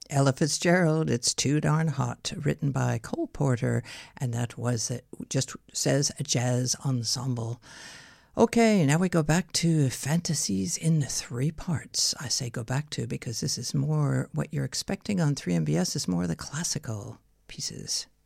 Ella Fitzgerald, It's Too Darn Hot, written by Cole Porter, and that was it, just says a jazz ensemble. Okay, now we go back to Fantasies in 3 parts. I say go back to because this is more what you're expecting on 3MBS is more the classical pieces.